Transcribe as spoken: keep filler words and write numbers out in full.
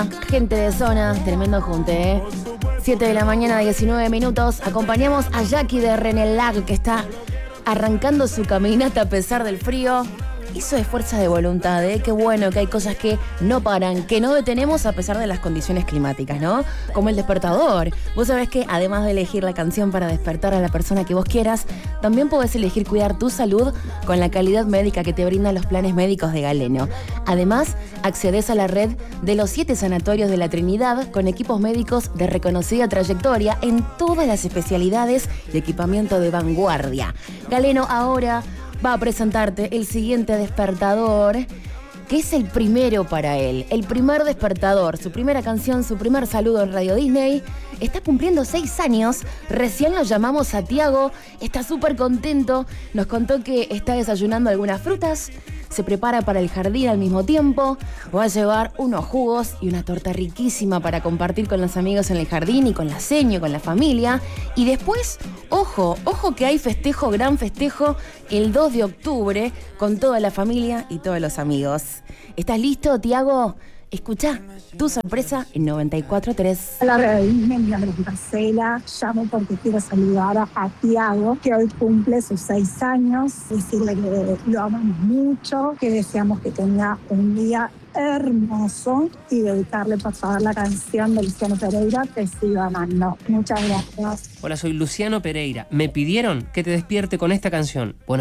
Gente de zona, tremendo junte, ¿eh? siete de la mañana, diecinueve minutos. Acompañamos a Jackie de Renelag, que está arrancando su caminata a pesar del frío. Eso es fuerza de voluntad, ¿eh? Qué bueno que hay cosas que no paran, que no detenemos a pesar de las condiciones climáticas, ¿no? Como el despertador. Vos sabés que además de elegir la canción para despertar a la persona que vos quieras, también podés elegir cuidar tu salud con la calidad médica que te brindan los planes médicos de Galeno. Además, accedés a la red de los siete sanatorios de la Trinidad con equipos médicos de reconocida trayectoria en todas las especialidades y equipamiento de vanguardia. Galeno ahora va a presentarte el siguiente despertador, que es el primero para él, el primer despertador, su primera canción, su primer saludo en Radio Disney. Está cumpliendo seis años, recién lo llamamos a Tiago, está súper contento, nos contó que está desayunando algunas frutas, se prepara para el jardín al mismo tiempo, va a llevar unos jugos y una torta riquísima para compartir con los amigos en el jardín y con la seño, con la familia. Y después, ojo, ojo que hay festejo, gran festejo, el dos de octubre con toda la familia y todos los amigos. ¿Estás listo, Tiago? Escuchá tu sorpresa en noventa y cuatro tres. Hola, Radio Disney, mi nombre es Marcela. Llamo porque quiero saludar a Tiago, que hoy cumple sus seis años. Decirle que lo amamos mucho, que deseamos que tenga un día hermoso y dedicarle, por favor, la canción de Luciano Pereira, Te sigo amando. Muchas gracias. Hola, soy Luciano Pereira. Me pidieron que te despierte con esta canción. Buenos